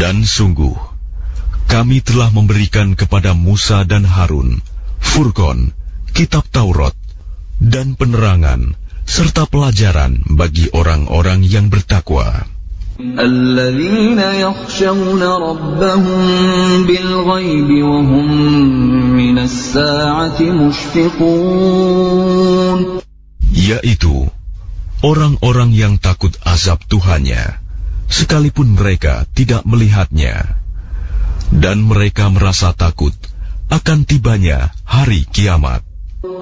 Dan sungguh, kami telah memberikan kepada Musa dan Harun Furqan, kitab Taurat, dan penerangan, serta pelajaran bagi orang-orang yang bertakwa. Alladzina yakhshawna rabbahum bil ghaibi wa hum minas sa'ati mushfiqun. Yaitu orang-orang yang takut azab Tuhannya, sekalipun mereka tidak melihatnya, dan mereka merasa takut akan tibanya hari kiamat.